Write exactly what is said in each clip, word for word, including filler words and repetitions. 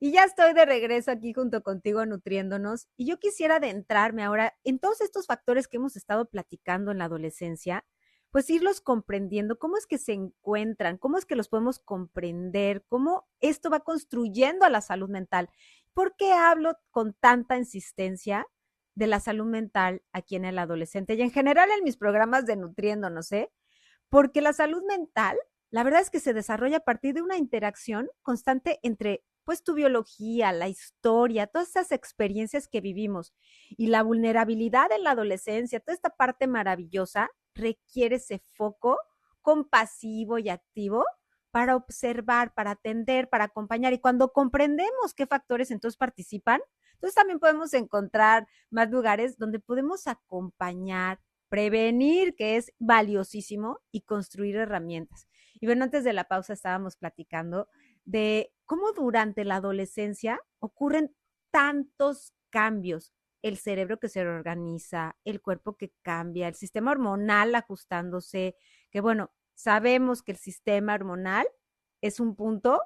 Y ya estoy de regreso aquí junto contigo nutriéndonos. Y yo quisiera adentrarme ahora en todos estos factores que hemos estado platicando en la adolescencia, pues irlos comprendiendo, cómo es que se encuentran, cómo es que los podemos comprender, cómo esto va construyendo a la salud mental. ¿Por qué hablo con tanta insistencia de la salud mental aquí en el adolescente y en general en mis programas de nutriéndonos, eh? Porque la salud mental, la verdad es que se desarrolla a partir de una interacción constante entre pues tu biología, la historia, todas esas experiencias que vivimos y la vulnerabilidad en la adolescencia, toda esta parte maravillosa requiere ese foco compasivo y activo para observar, para atender, para acompañar. Y cuando comprendemos qué factores entonces participan, entonces también podemos encontrar más lugares donde podemos acompañar, prevenir, que es valiosísimo, y construir herramientas. Y bueno, antes de la pausa estábamos platicando de cómo durante la adolescencia ocurren tantos cambios. El cerebro que se reorganiza, el cuerpo que cambia, el sistema hormonal ajustándose, que bueno, sabemos que el sistema hormonal es un punto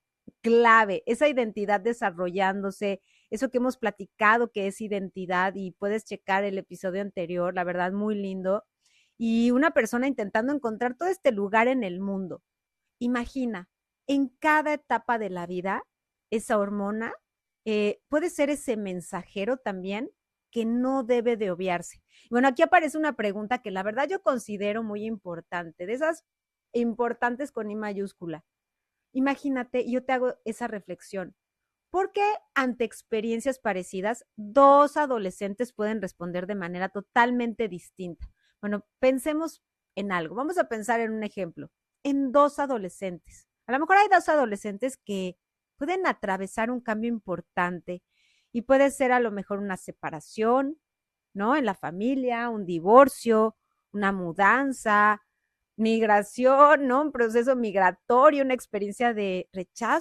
clave, esa identidad desarrollándose, eso que hemos platicado que es identidad y puedes checar el episodio anterior, la verdad muy lindo, y una persona intentando encontrar todo este lugar en el mundo. Imagina, en cada etapa de la vida, esa hormona eh, puede ser ese mensajero también que no debe de obviarse. Bueno, aquí aparece una pregunta que la verdad yo considero muy importante, de esas importantes con I mayúscula. Imagínate, yo te hago esa reflexión. ¿Por qué ante experiencias parecidas dos adolescentes pueden responder de manera totalmente distinta? Bueno, pensemos en algo. Vamos a pensar en un ejemplo. En dos adolescentes. A lo mejor hay dos adolescentes que pueden atravesar un cambio importante y puede ser a lo mejor una separación, ¿no? En la familia, un divorcio, una mudanza, migración, ¿no? Un proceso migratorio, una experiencia de rechazo